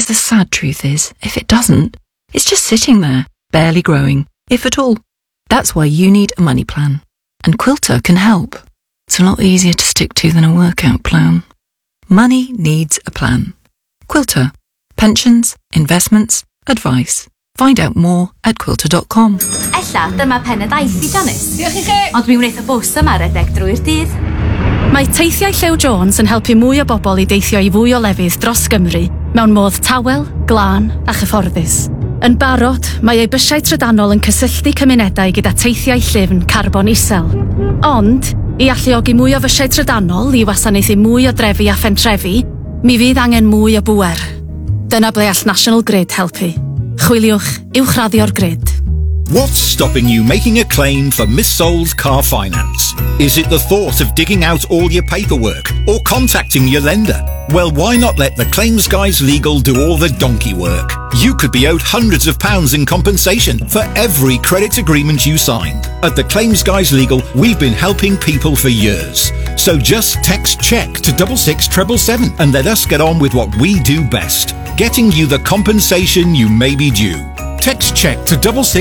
the sad truth is, if it doesn't, it's just sitting there, barely growing, if at all. That's why you need a money plan. And Quilter can help. It's a lot easier to stick to than a workout plan. Money needs a plan. Quilter. Pensions, investments, advice. Find out more at quilter.com. Ella, dyma pen y daith I Janice. Diolch I chi. Ond mi wneud y bws yma redeg drwy'r dydd. Mae teithiau Llew Jones yn helpu mwy o bobl i deithio i fwy o lefydd dros Gymru mewn modd tawel, glân a chyfforddus. Yn barod, mae ei bysiau trydanol yn cysylltu cymunedau gyda teithiau llyfn carbon isel. Ond, i alluogi mwy o fysiau trydanol i wasanaethu mwy o drefi a phentrefi, mi fydd angen mwy o bŵer. Dyna ble all National Grid helpu. Chwiliwch uwchraddio'r grid. What's stopping you making a claim for missold car finance? Is it the thought of digging out all your paperwork or contacting your lender? Well, why not let the Claims Guys Legal do all the donkey work? You could be owed hundreds of pounds in compensation for every credit agreement you signed. At the Claims Guys Legal, we've been helping people for years. So just text CHECK to 66777 and let us get on with what we do best, getting you the compensation you may be due. Text CHECK to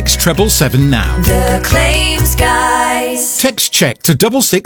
66777 now. The Claims Guys. Text CHECK to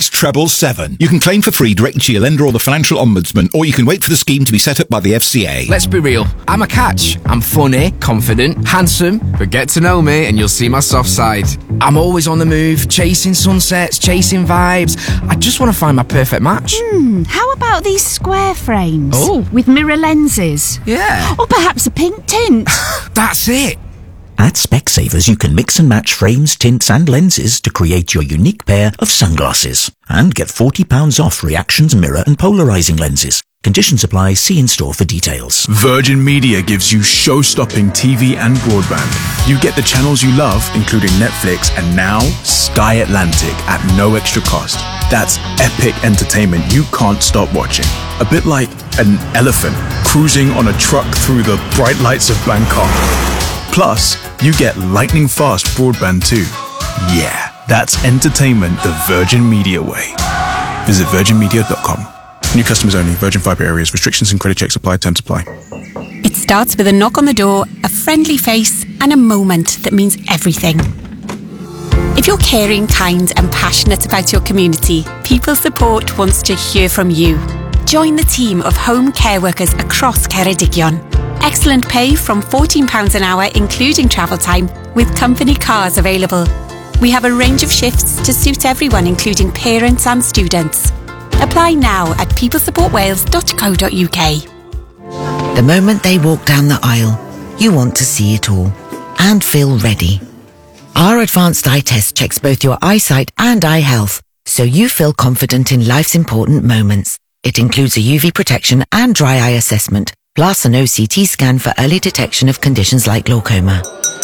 66777. You can claim for free directly to your lender or the Financial Ombudsman, or you can wait for the scheme to be set up by the FCA. Let's be real, I'm a catch. I'm funny, confident, handsome, but get to know me and you'll see my soft side. I'm always on the move, chasing sunsets, chasing vibes. I just want to find my perfect match. How about these square frames? Oh. With mirror lenses? Yeah. Or perhaps a pink tint? That's it. At Specsavers, you can mix and match frames, tints and lenses to create your unique pair of sunglasses. And get £40 off Reactions mirror and polarising lenses. Conditions apply. See in-store for details. Virgin Media gives you show-stopping TV and broadband. You get the channels you love, including Netflix and now Sky Atlantic at no extra cost. That's epic entertainment you can't stop watching. A bit like an elephant cruising on a truck through the bright lights of Bangkok. Plus, you get lightning-fast broadband too. Yeah, that's entertainment the Virgin Media way. Visit virginmedia.com. New customers only. Virgin Fibre areas. Restrictions and credit checks apply. Terms apply. It starts with a knock on the door, a friendly face, and a moment that means everything. If you're caring, kind, and passionate about your community, People Support wants to hear from you. Join the team of home care workers across Ceredigion. Excellent pay from £14 an hour, including travel time, with company cars available. We have a range of shifts to suit everyone, including parents and students. Apply now at peoplesupportwales.co.uk. The moment they walk down the aisle, you want to see it all and feel ready. Our advanced eye test checks both your eyesight and eye health, so you feel confident in life's important moments. It includes a UV protection and dry eye assessment, plus an OCT scan for early detection of conditions like glaucoma.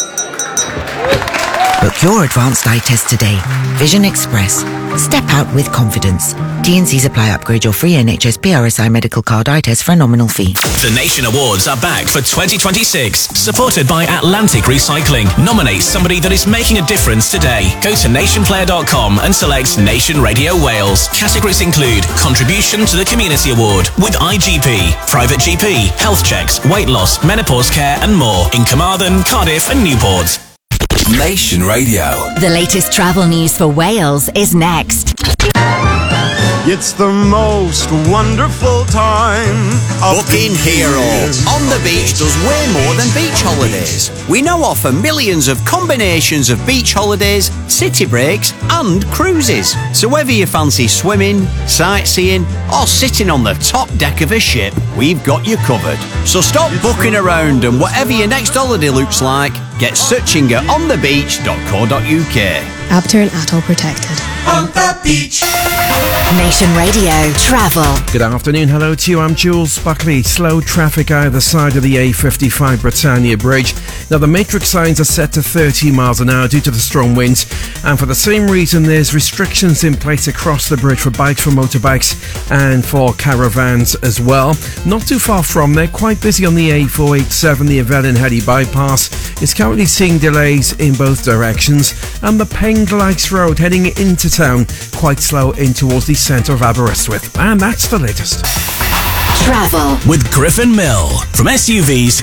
Book your advanced eye test today. Vision Express. Step out with confidence. T&Cs apply. Upgrade your free NHS PRSI medical card eye test for a nominal fee. The Nation Awards are back for 2026. Supported by Atlantic Recycling. Nominate somebody that is making a difference today. Go to nationplayer.com and select Nation Radio Wales. Categories include Contribution to the Community Award with IGP, Private GP, Health Checks, Weight Loss, Menopause Care and more in Carmarthen, Cardiff and Newport. Nation Radio. The latest travel news for Wales is next. It's the most wonderful time of Booking Hero on the beach does way more than beach holidays. We now offer millions of combinations of beach holidays, city breaks and cruises. So whether you fancy swimming, sightseeing or sitting on the top deck of a ship, we've got you covered. So stop booking around and whatever your next holiday looks like, get searching at onthebeach.co.uk. Abter and Atoll protected. On the beach. Nation Radio Travel. Good afternoon, hello to you, I'm Jules Buckley. Slow traffic either side of the A55 Britannia Bridge. Now the matrix signs are set to 30 miles an hour due to the strong winds, and for the same reason there's restrictions in place across the bridge for bikes, for motorbikes and for caravans as well. Not too far from there, quite busy on the A487, the Evelyn Heady bypass is currently seeing delays in both directions, and the Penglykes Road heading into town quite slow in towards the centre of Aberystwyth. And that's the latest. Travel with Griffin Mill. From SUVs,